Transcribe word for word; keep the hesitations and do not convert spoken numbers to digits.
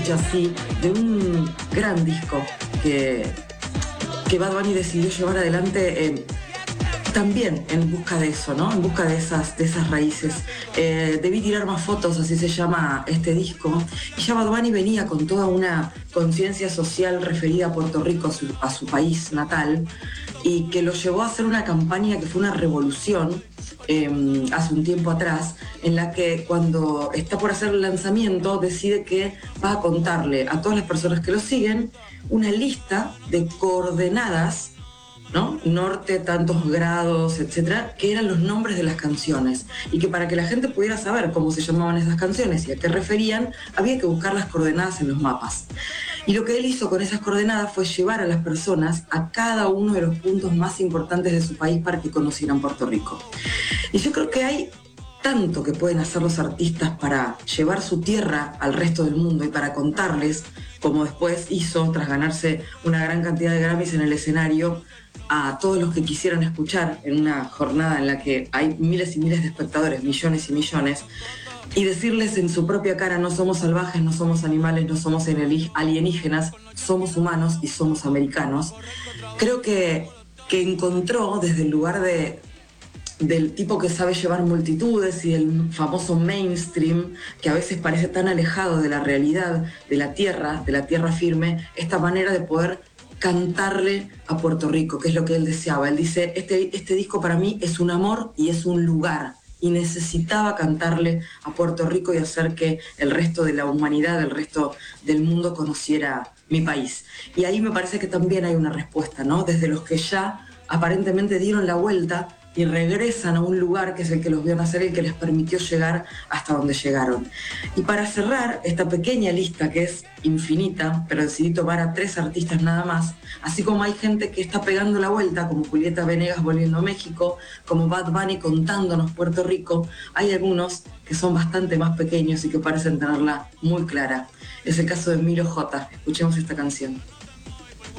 así de un gran disco que, que Bad Bunny decidió llevar adelante eh, también en busca de eso, ¿no? En busca de esas, de esas raíces. Eh, debí tirar más fotos, así se llama este disco. Y ya Bad Bunny venía con toda una conciencia social referida a Puerto Rico, a su, a su país natal, y que lo llevó a hacer una campaña que fue una revolución eh, hace un tiempo atrás, en la que cuando está por hacer el lanzamiento decide que va a contarle a todas las personas que lo siguen una lista de coordenadas, ¿no? Norte, tantos grados, etcétera, que eran los nombres de las canciones, y que para que la gente pudiera saber cómo se llamaban esas canciones y a qué referían, había que buscar las coordenadas en los mapas. Y lo que él hizo con esas coordenadas fue llevar a las personas a cada uno de los puntos más importantes de su país para que conocieran Puerto Rico. Y yo creo que hay tanto que pueden hacer los artistas para llevar su tierra al resto del mundo y para contarles, como después hizo tras ganarse una gran cantidad de Grammys en el escenario, a todos los que quisieran escuchar en una jornada en la que hay miles y miles de espectadores, millones y millones, y decirles en su propia cara: no somos salvajes, no somos animales, no somos alienígenas, somos humanos y somos americanos. Creo que, que encontró desde el lugar de del tipo que sabe llevar multitudes y el famoso mainstream, que a veces parece tan alejado de la realidad, de la tierra, de la tierra firme, esta manera de poder cantarle a Puerto Rico, que es lo que él deseaba. Él dice: este, este disco para mí es un amor y es un lugar, y necesitaba cantarle a Puerto Rico y hacer que el resto de la humanidad, el resto del mundo conociera mi país. Y ahí me parece que también hay una respuesta, ¿no? Desde los que ya aparentemente dieron la vuelta y regresan a un lugar que es el que los vio nacer y el que les permitió llegar hasta donde llegaron. Y para cerrar esta pequeña lista, que es infinita, pero decidí tomar a tres artistas nada más, así como hay gente que está pegando la vuelta, como Julieta Venegas volviendo a México, como Bad Bunny contándonos Puerto Rico, hay algunos que son bastante más pequeños y que parecen tenerla muy clara. Es el caso de Milo J. Escuchemos esta canción.